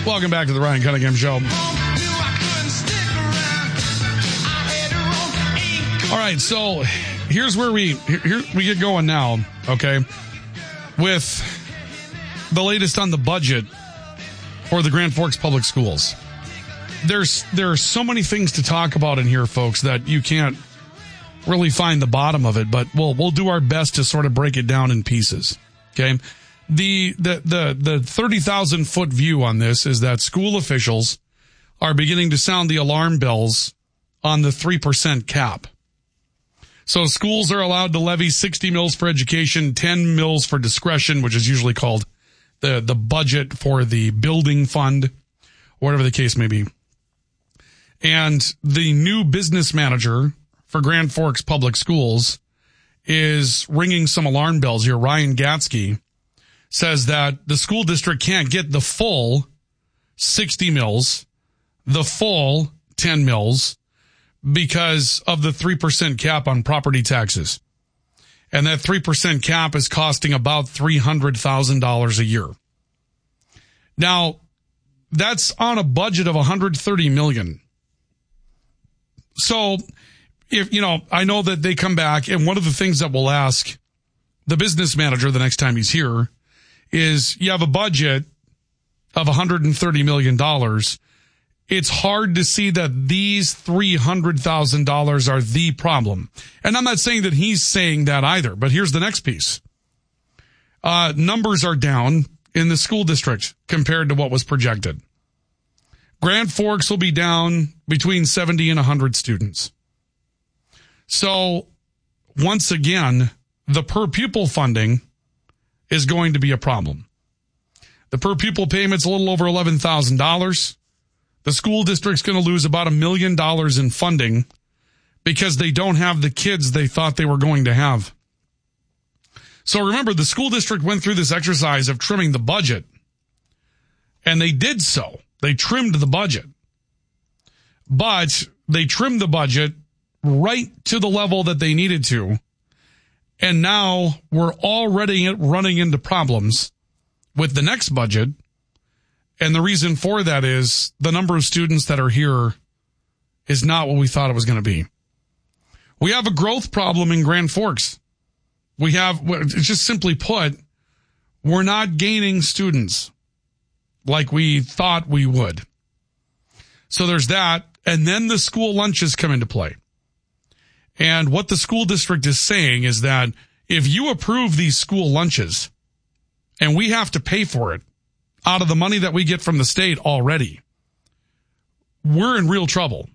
Welcome back to the Ryan Cunningham Show. All right, so here's where we get going now, okay, with the latest on the budget for the Grand Forks Public Schools. There are so many things to talk about in here, folks, that you can't really find the bottom of it, but we'll do our best to sort of break it down in pieces, okay? The 30,000 foot view on this is that school officials are beginning to sound the alarm bells on the 3% cap. So schools are allowed to levy 60 mils for education, 10 mils for discretion, which is usually called the budget for the building fund, whatever the case may be. And the new business manager for Grand Forks Public Schools is ringing some alarm bells here. Ryan Gatsky says that the school district can't get the full 60 mils, the full 10 mils, because of the 3% cap on property taxes. And that 3% cap is costing about $300,000 a year. Now, that's on a budget of $130 million. So, I know that they come back, and one of the things that we'll ask the business manager the next time he's here is, you have a budget of $130 million. It's hard to see that these $300,000 are the problem. And I'm not saying that he's saying that either, but here's the next piece. Numbers are down in the school district compared to what was projected. Grand Forks will be down between 70 and 100 students. So, once again, the per pupil funding is going to be a problem. The per pupil payment's a little over $11,000. The school district's going to lose about $1 million in funding because they don't have the kids they thought they were going to have. So remember, the school district went through this exercise of trimming the budget, and they did so. They trimmed the budget. But they trimmed the budget right to the level that they needed to. And now we're already running into problems with the next budget. And the reason for that is the number of students that are here is not what we thought it was going to be. We have a growth problem in Grand Forks. Just simply put, we're not gaining students like we thought we would. So there's that. And then the school lunches come into play. And what the school district is saying is that if you approve these school lunches and we have to pay for it out of the money that we get from the state already, we're in real trouble.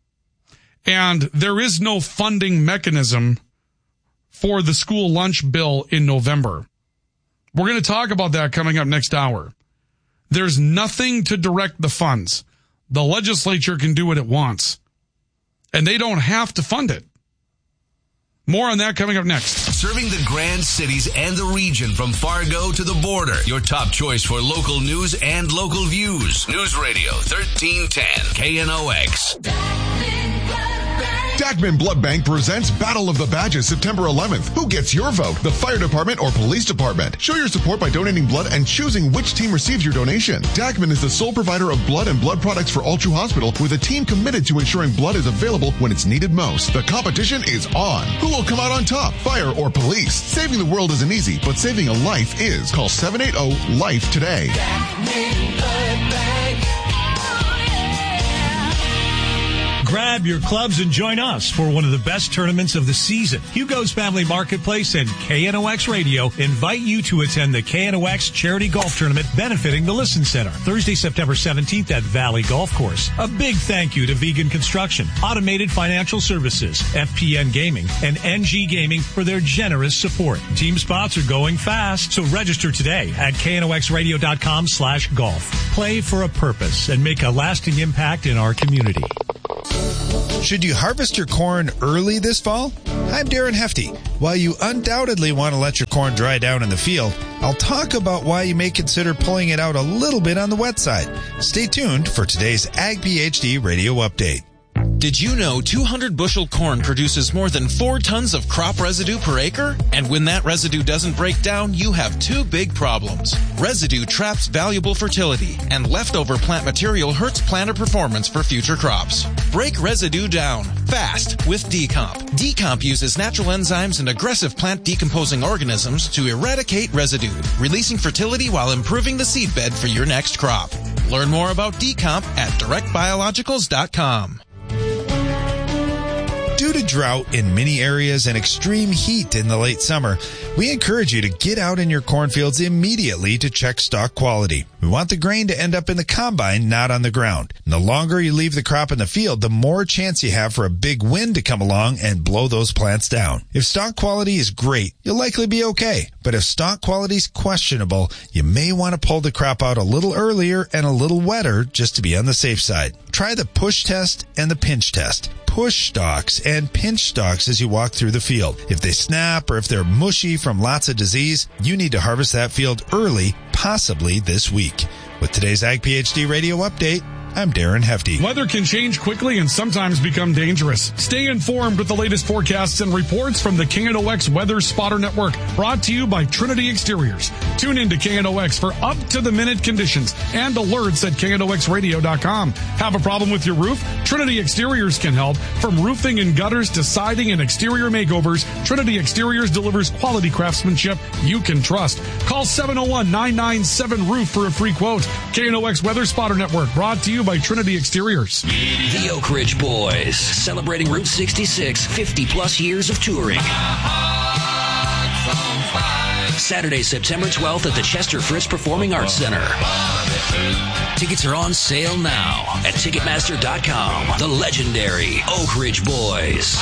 And there is no funding mechanism for the school lunch bill in November. We're going to talk about that coming up next hour. There's nothing to direct the funds. The legislature can do what it wants, and they don't have to fund it. More on that coming up next. Serving the Grand Cities and the region from Fargo to the border. Your top choice for local news and local views. News Radio 1310 KNOX. Dachman Blood Bank presents Battle of the Badges September 11th. Who gets your vote? The fire department or police department? Show your support by donating blood and choosing which team receives your donation. Dachman is the sole provider of blood and blood products for Altru Hospital, with a team committed to ensuring blood is available when it's needed most. The competition is on. Who will come out on top? Fire or police? Saving the world isn't easy, but saving a life is. Call 780-LIFE today. Dachman Blood Bank. Grab your clubs and join us for one of the best tournaments of the season. Hugo's Family Marketplace and KNOX Radio invite you to attend the KNOX Charity Golf Tournament benefiting the Listen Center, Thursday, September 17th at Valley Golf Course. A big thank you to Vegan Construction, Automated Financial Services, FPN Gaming, and NG Gaming for their generous support. Team spots are going fast, so register today at knoxradio.com/golf. Play for a purpose and make a lasting impact in our community. Should you harvest your corn early this fall? I'm Darren Hefty. While you undoubtedly want to let your corn dry down in the field, I'll talk about why you may consider pulling it out a little bit on the wet side. Stay tuned for today's Ag PhD radio update. Did you know 200 bushel corn produces more than 4 tons of crop residue per acre? And when that residue doesn't break down, you have 2 big problems. Residue traps valuable fertility, and leftover plant material hurts planter performance for future crops. Break residue down fast with Decomp. Decomp uses natural enzymes and aggressive plant decomposing organisms to eradicate residue, releasing fertility while improving the seedbed for your next crop. Learn more about Decomp at directbiologicals.com. Due to drought in many areas and extreme heat in the late summer, we encourage you to get out in your cornfields immediately to check stalk quality. We want the grain to end up in the combine, not on the ground. And the longer you leave the crop in the field, the more chance you have for a big wind to come along and blow those plants down. If stalk quality is great, you'll likely be okay. But if stalk quality is questionable, you may want to pull the crop out a little earlier and a little wetter just to be on the safe side. Try the push test and the pinch test. Push stalks and pinch stalks as you walk through the field. If they snap or if they're mushy from lots of disease, you need to harvest that field early, possibly this week. With today's Ag PhD Radio Update, I'm Darren Hefty. Weather can change quickly and sometimes become dangerous. Stay informed with the latest forecasts and reports from the KNOX Weather Spotter Network, brought to you by Trinity Exteriors. Tune in to KNOX for up-to-the-minute conditions and alerts at KNOXradio.com. Have a problem with your roof? Trinity Exteriors can help. From roofing and gutters to siding and exterior makeovers, Trinity Exteriors delivers quality craftsmanship you can trust. Call 701-997-ROOF for a free quote. KNOX Weather Spotter Network, brought to you by Trinity Exteriors. The Oak Ridge Boys, celebrating Route 66, 50-plus years of touring. Saturday, September 12th at the Chester Fritz Performing Arts Center. Tickets are on sale now at Ticketmaster.com. The legendary Oak Ridge Boys.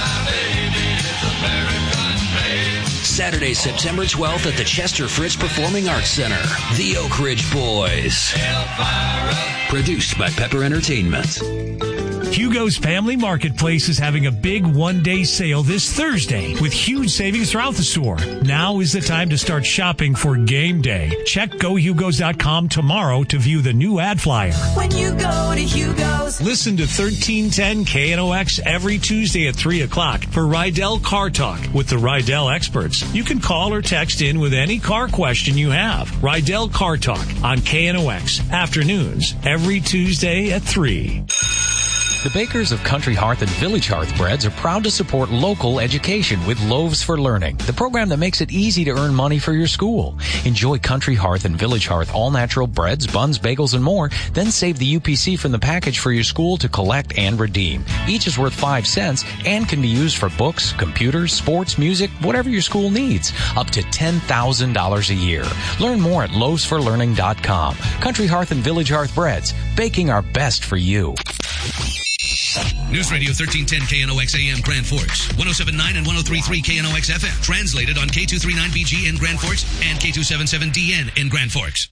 Saturday, September 12th at the Chester Fritz Performing Arts Center. The Oak Ridge Boys. Produced by Pepper Entertainment. Hugo's Family Marketplace is having a big one-day sale this Thursday with huge savings throughout the store. Now is the time to start shopping for game day. Check GoHugos.com tomorrow to view the new ad flyer. When you go to Hugo's. Listen to 1310 KNOX every Tuesday at 3 o'clock for Rydell Car Talk with the Rydell experts. You can call or text in with any car question you have. Rydell Car Talk on KNOX afternoons every Tuesday at 3. The bakers of Country Hearth and Village Hearth Breads are proud to support local education with Loaves for Learning, the program that makes it easy to earn money for your school. Enjoy Country Hearth and Village Hearth all-natural breads, buns, bagels, and more. Then save the UPC from the package for your school to collect and redeem. Each is worth 5 cents and can be used for books, computers, sports, music, whatever your school needs. Up to $10,000 a year. Learn more at loavesforlearning.com. Country Hearth and Village Hearth Breads, baking our best for you. News Radio 1310 KNOX AM Grand Forks, 107.9 and 103.3 KNOX FM. Translated on K239BG in Grand Forks and K277DN in Grand Forks.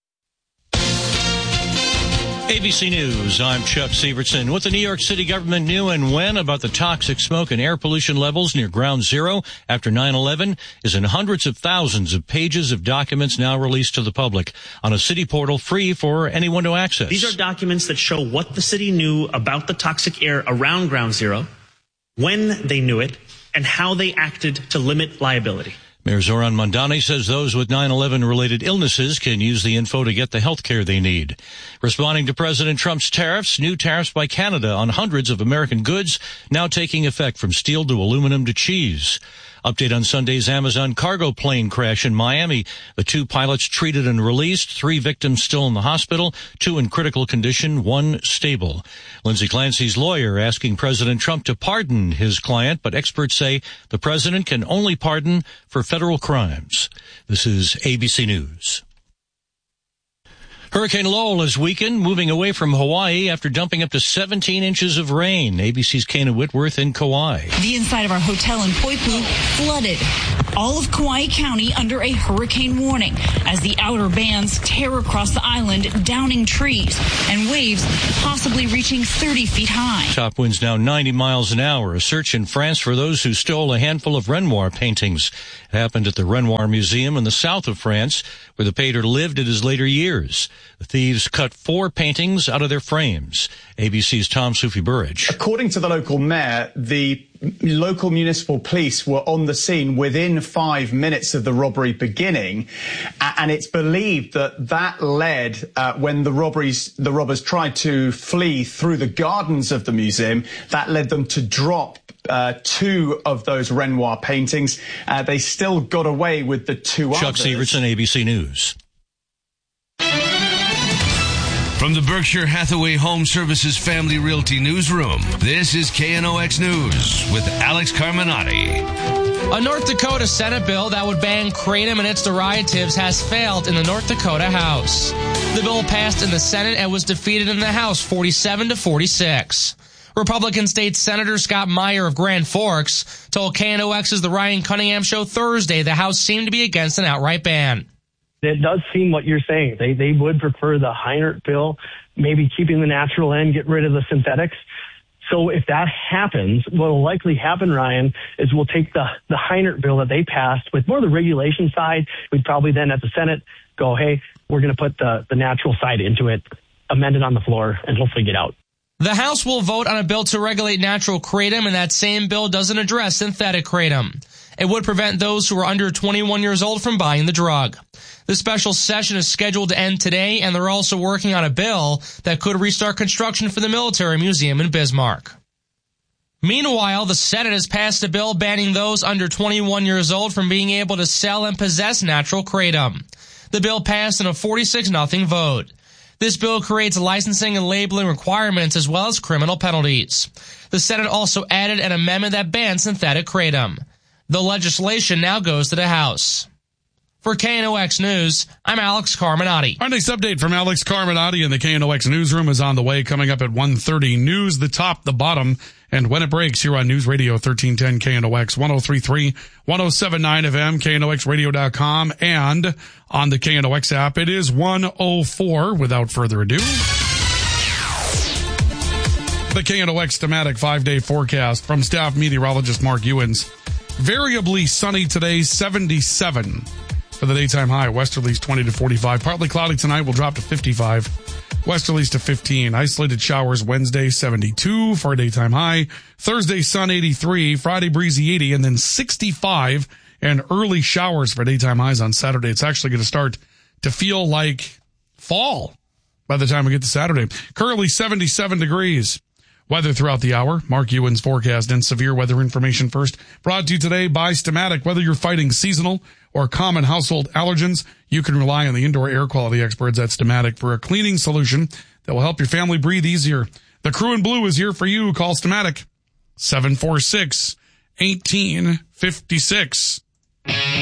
ABC News, I'm Chuck Sievertson. What the New York City government knew and when about the toxic smoke and air pollution levels near Ground Zero after 9/11 is in hundreds of thousands of pages of documents now released to the public on a city portal free for anyone to access. These are documents that show what the city knew about the toxic air around Ground Zero, when they knew it, and how they acted to limit liability. Mayor Zoran Mondani says those with 9/11-related illnesses can use the info to get the health care they need. Responding to President Trump's tariffs, new tariffs by Canada on hundreds of American goods now taking effect from steel to aluminum to cheese. Update on Sunday's Amazon cargo plane crash in Miami. The 2 pilots treated and released, 3 victims still in the hospital, 2 in critical condition, 1 stable. Lindsey Clancy's lawyer asking President Trump to pardon his client, but experts say the president can only pardon for federal crimes. This is ABC News. Hurricane Lowell has weakened, moving away from Hawaii after dumping up to 17 inches of rain. ABC's Kana Whitworth in Kauai. The inside of our hotel in Poipu flooded. All of Kauai County under a hurricane warning as the outer bands tear across the island, downing trees and waves possibly reaching 30 feet high. Top winds now 90 miles an hour. A search in France for those who stole a handful of Renoir paintings. It happened at the Renoir Museum in the south of France, where the painter lived in his later years. The thieves cut 4 paintings out of their frames. ABC's Tom Sufi-Burridge. According to the local mayor, the local municipal police were on the scene within 5 minutes of the robbery beginning, and it's believed that led when the robbers tried to flee through the gardens of the museum. That led them to drop 2 of those Renoir paintings. They still got away with the 2 others. Chuck Severson, ABC News. From the Berkshire Hathaway Home Services Family Realty Newsroom, this is KNOX News with Alex Carminati. A North Dakota Senate bill that would ban kratom and its derivatives has failed in the North Dakota House. The bill passed in the Senate and was defeated in the House 47-46. Republican State Senator Scott Meyer of Grand Forks told KNOX's The Ryan Cunningham Show Thursday the House seemed to be against an outright ban. It does seem what you're saying. They would prefer the Heinert bill, maybe keeping the natural end, get rid of the synthetics. So if that happens, what will likely happen, Ryan, is we'll take the Heinert bill that they passed with more of the regulation side. We'd probably then at the Senate go, hey, we're going to put the natural side into it, amend it on the floor, and hopefully get out. The House will vote on a bill to regulate natural kratom, and that same bill doesn't address synthetic kratom. It would prevent those who are under 21 years old from buying the drug. The special session is scheduled to end today, and they're also working on a bill that could restart construction for the Military Museum in Bismarck. Meanwhile, the Senate has passed a bill banning those under 21 years old from being able to sell and possess natural kratom. The bill passed in a 46-0 vote. This bill creates licensing and labeling requirements as well as criminal penalties. The Senate also added an amendment that bans synthetic kratom. The legislation now goes to the House. For KNOX News, I'm Alex Carminati. Our next update from Alex Carminati in the KNOX Newsroom is on the way, coming up at 1:30. News, the top, the bottom, and when it breaks here on News Radio 1310 KNOX, 103.3, 107.9 FM, KNOXradio.com, and on the KNOX app. It is 1:04. Without further ado, the KNOX thematic 5-day forecast from staff meteorologist Mark Ewens. Variably sunny today, 77 for the daytime high. Westerlies 20 to 45. Partly cloudy tonight, will drop to 55. Westerlies to 15. Isolated showers Wednesday, 72 for a daytime high. Thursday, sun 83. Friday, breezy 80. And then 65 and early showers for daytime highs on Saturday. It's actually going to start to feel like fall by the time we get to Saturday. Currently 77 degrees. Weather throughout the hour. Mark Ewan's forecast and severe weather information first. Brought to you today by Stamatic. Whether you're fighting seasonal or common household allergens, you can rely on the indoor air quality experts at Stamatic for a cleaning solution that will help your family breathe easier. The crew in blue is here for you. Call Stamatic 746-1856.